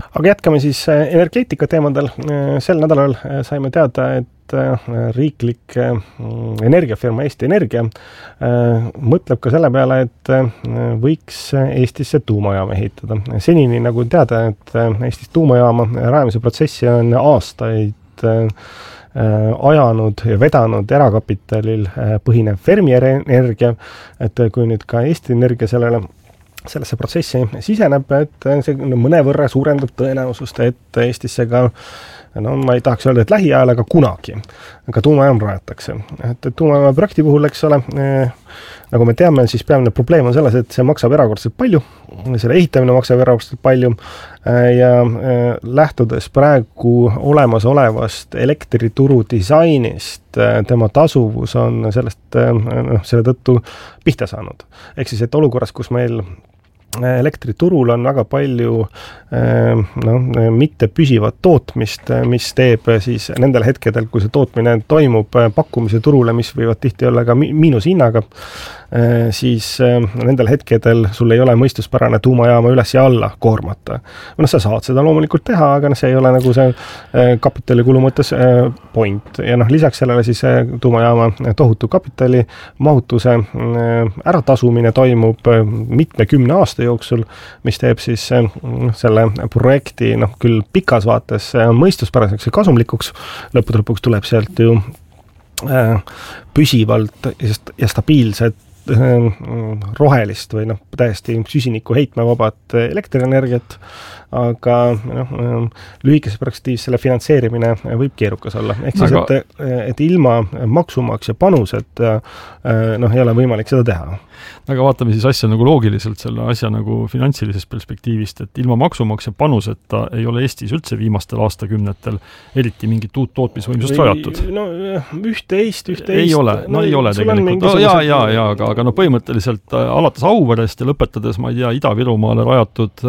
Aga jätkame siis energeetika teemadel. Sel nädalal saime teada, et riiklik energiafirma Eesti Energia mõtleb ka selle peale, et võiks Eestisse tuumajaama ehitada. Senini, nagu teada, et Eestis tuumajaama rajamise protsessi on aastaid ajanud ja vedanud erakapitalil põhinev Fermi Energia, et kui nüüd ka Eesti Energia sellesse protsessi siseneb, et see mõnevõrra suurendab tõenäosust, et Eestisse ka ma ei tahaks öelda, et lähiajal, aga kunagi. Aga tuumajaam rajatakse. Et tuumajaama projekti puhul, eks ole, nagu me teame, siis peamine probleem on selles, et see maksab erakordselt palju, selle ehitamine maksab erakordselt palju ja lähtudes praegu olemasolevast elektrituru disainist, tema tasuvus on selle tõttu pihta saanud. Ehk siis, et olukorras, kus meil elektriturul on väga palju mitte püsivat tootmist, mis teeb siis nendel hetkedel, kui see tootmine toimub pakkumise turule, mis võivad tihti olla ka miinushinnaga, siis nendel hetkedel sul ei ole mõistuspärane tuumajaama üles ja alla koormata. Sa saad seda loomulikult teha, aga see ei ole nagu see kapitalikulu mõttes point. Ja lisaks sellele siis tuumajaama tohutu kapitali mahutuse äratasumine toimub mitme 10 aasta jooksul, mis teeb siis selle projekti küll pikas vaates mõistuspäraseks ja kasumlikuks. Lõppude lõpuks tuleb sealt ju püsivalt ja stabiilset rohelist või täiesti süsiniku heitmevabad elektrienergiat, aga lühikeses perspektiivis selle finantseerimine võib keerukas olla. Ehk siis, et ilma maksumaksja panuseta ei ole võimalik seda teha. Aga vaatame siis asja nagu loogiliselt, selle asja nagu finantsilisest perspektiivist, et ilma maksumaksja panuseta ei ole Eestis üldse viimastel aastakümnetel eriti mingit uut tootmisvõimsust rajatud. Üht-teist. Ei ole tegelikult. Aga põhimõtteliselt alates Auverest ja lõpetades, ma ei tea, Ida-Virumaale rajatud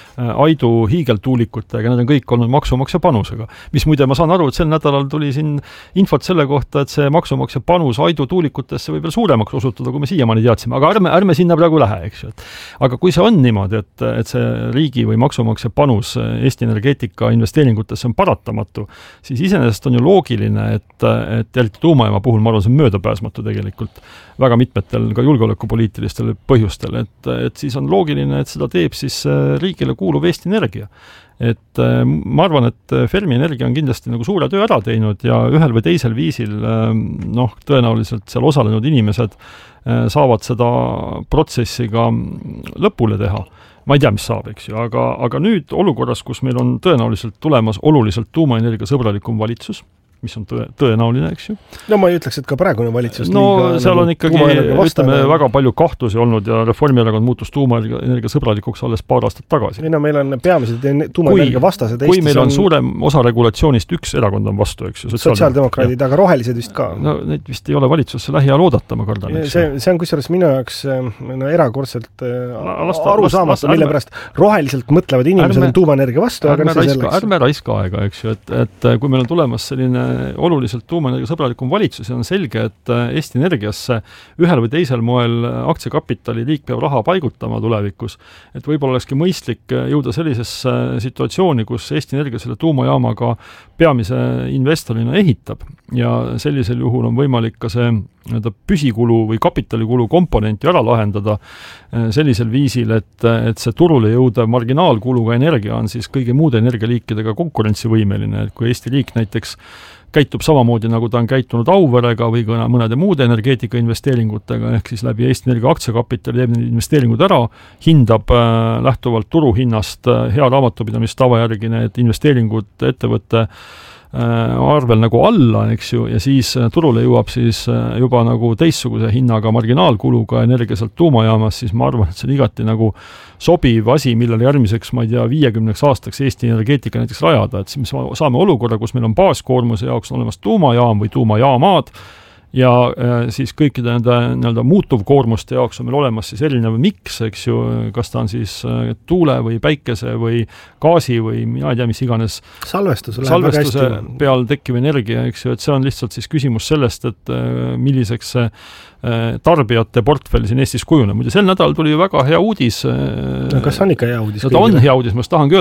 Aidu hiigeltuulikutega, need on kõik olnud maksumaksja panusega. Mis muide, ma saan aru, et sel nädalal tuli siin infot selle kohta, et see maksumaksja panus Aidu tuulikutesse võib veel suuremaks osutuda, kui me siiamaani teadsime. Aga ärme sinna praegu lähe, eks ju. Aga kui see on niimoodi, et see riigi või maksumaksja panus Eesti energeetika investeeringutesse on paratamatu, siis iseenesest on ju loogiline, et eriti tuumajaama puhul, ma arvan, see on möödapääsmatu tegelikult väga mitmetel ka julgeolekupoliitilistel põhjustel, et siis on loogiline, et seda teeb siis riigile kuuluv Eesti Energia. Et ma arvan, et Fermi Energia on kindlasti nagu suure töö ära teinud ja ühel või teisel viisil tõenäoliselt seal osalenud inimesed saavad seda protsessi ka lõpule teha. Ma ei tea, mis saab, eks ju, aga nüüd olukorras, kus meil on tõenäoliselt tulemas oluliselt tuumaenergia sõbralikum valitsus, mis on tõenäoline, eks ju. No ma ei ütleks, et ka praegune valitsus seal on ikkagi, ütleme, väga palju kahtlusi olnud ja Reformierakond muutus tuumaenergia sõbralikuks alles paar aastat tagasi. Meil on peamiselt tuumaenergia vastased Eestis. Kui meil on suurem osa regulatsioonist, üks erakond on vastu, eks ju. Sotsiaaldemokraadid, aga rohelised vist ka. Neid vist ei ole valitsusse lähiajal oodata, ma kardan. See on kusjuures minu jaoks erakordselt arusaamatu, mille pärast roheliselt mõtlevad inimesed on tuumaenergia vastu, aga ärme raiska aega, eks ju, et kui meil on tulemas selline oluliselt tuumaenergia sõbralikum valitsus ja on selge, et Eesti Energiasse ühel või teisel moel aktsiakapitali liik peab raha paigutama tulevikus, et võib-olla olekski mõistlik jõuda sellisesse situatsiooni, kus Eesti Energia selle tuumajaamaga peamise investorina ehitab ja sellisel juhul on võimalik ka see püsikulu või kapitalikulu komponenti ära lahendada sellisel viisil, et see turule jõuda marginaalkuluga energia on siis kõigi muude energialiikidega konkurentsivõimeline, et kui Eesti riik näiteks käitub samamoodi, nagu ta on käitunud Auverega või ka mõnede muude energeetika investeeringutega, ehk siis läbi Eesti Energia aktsiakapitali teeb investeeringud ära, hindab lähtuvalt turuhinnast hea raamatupidamistava järgi need investeeringud ettevõtte arvel nagu alla, eks ju, ja siis turule jõuab siis juba nagu teistsuguse hinnaga marginaalkuluga energia sealt tuumajaamas, siis ma arvan, et see on igati nagu sobiv asi, millele järgmiseks, ma ei tea, 50 aastaks Eesti energeetika näiteks rajada, et siis me saame olukorra, kus meil on baaskoormuse jaoks olemas tuumajaam või tuumajaamad, ja siis kõikide nende muutuvkoormuste jaoks on meil olemas siis erinev miks, eks ju, kas ta on siis tuule või päikese või gaasi või mina ei tea, mis iganes salvestuse peal tekkiv energia, eks ju, et see on lihtsalt siis küsimus sellest, et milliseks see tarbijate portfell siin Eestis kujuneb. Muide, sel nädal tuli ju väga hea uudis. Kas on ikka hea uudis? Ta on hea uudis, ma tahangi